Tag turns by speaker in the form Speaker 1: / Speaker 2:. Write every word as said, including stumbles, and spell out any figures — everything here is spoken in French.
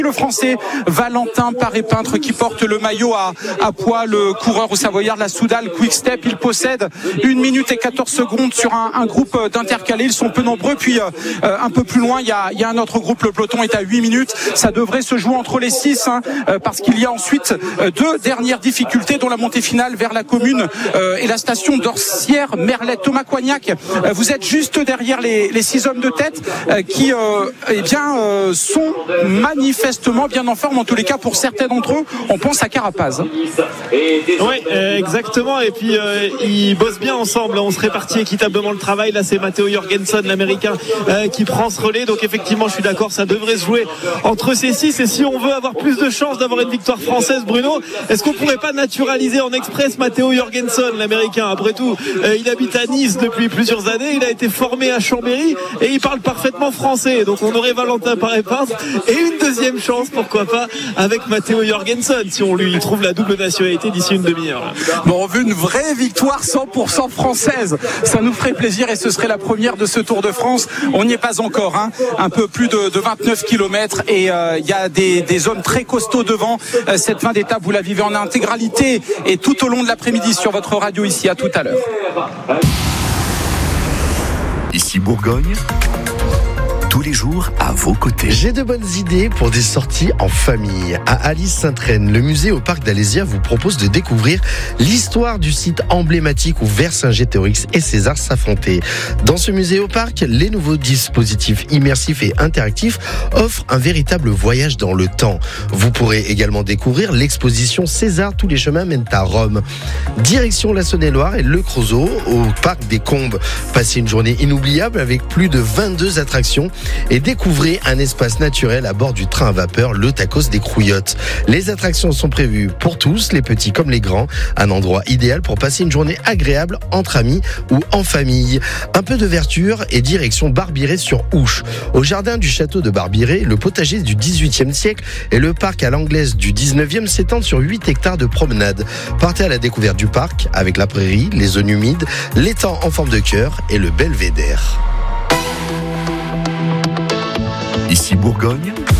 Speaker 1: Le Français Valentin Paré-Peintre qui porte le maillot à, à poids, le coureur au Savoyard de la Soudal Quick Step. Il possède une minute et quatorze secondes sur un, un groupe d'intercalés. Ils sont peu nombreux. Puis euh, un peu plus loin, il y a, il y a un autre groupe. Le peloton est à huit minutes. Ça devrait se jouer entre les six hein, euh, parce qu'il y a ensuite euh, deux dernières difficultés dont la montée finale vers la commune euh, et la station d'Orsières-Merlette. Thomas Coignac, euh, vous êtes juste derrière les, les six hommes de tête euh, qui euh, eh bien, euh, sont manifestement bien en forme, en tous les cas pour certains d'entre eux. On pense à Carapaz.
Speaker 2: Oui, euh, exactement. Et puis euh, ils bossent bien ensemble. On se répartit équitablement le travail. Là, c'est Matteo Jorgensen, l'américain, euh, qui prend ce relais. Donc effectivement, je suis d'accord, ça devrait se jouer entre ces six. Et si on veut avoir plus de chances d'avoir une victoire française, Bruno, est-ce qu'on pourrait pas naturaliser en express Matteo Jorgensen, l'américain? Après tout, euh, il habite à Nice depuis plusieurs années. Il a été formé à Chambéry et il parle parfaitement français. Donc on aurait Valentin Paré-Peintre et une deuxième chance, pourquoi pas, avec Matteo Jorgensen, si on lui trouve la double nationalité d'ici une demi-heure.
Speaker 1: Bon, on veut une vraie victoire cent pour cent française. Ça nous ferait plaisir et ce serait la première de ce Tour de France. On n'y est pas encore, hein. Un peu plus de, de vingt-neuf kilomètres et il euh, y a des, des zones très costauds devant. Euh, cette fin d'étape, vous la vivez en intégralité et tout au long de l'après-midi sur votre radio ici. À tout à l'heure.
Speaker 3: Ici Bourgogne. Tous les jours à vos côtés.
Speaker 4: J'ai de bonnes idées pour des sorties en famille. À Alice-Sainte-Reine, le musée au parc d'Alésia vous propose de découvrir l'histoire du site emblématique où Vercingétorix et César s'affrontaient. Dans ce musée au parc, les nouveaux dispositifs immersifs et interactifs offrent un véritable voyage dans le temps. Vous pourrez également découvrir l'exposition César, tous les chemins mènent à Rome. Direction la Saône-et-Loire et Le Creusot au parc des Combes. Passez une journée inoubliable avec plus de vingt-deux attractions et découvrez un espace naturel à bord du train à vapeur, le Tacos des Crouillottes. Les attractions sont prévues pour tous, les petits comme les grands. Un endroit idéal pour passer une journée agréable entre amis ou en famille. Un peu de verdure et direction Barbiré sur Ouche. Au jardin du château de Barbiré, le potager du dix-huitième siècle et le parc à l'anglaise du dix-neuvième s'étendent sur huit hectares de promenade. Partez à la découverte du parc avec la prairie, les zones humides, l'étang en forme de cœur et le belvédère.
Speaker 3: Ici Bourgogne,